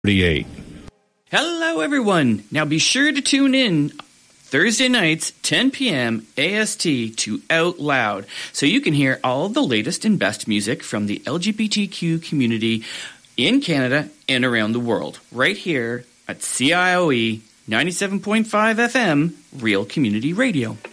38. Hello, everyone. Now be sure to tune in Thursday nights, 10 p.m. AST to Out Loud, so you can hear all the latest and best music from the LGBTQ community in Canada and around the world, right here at CIOE 97.5 FM, Real Community Radio.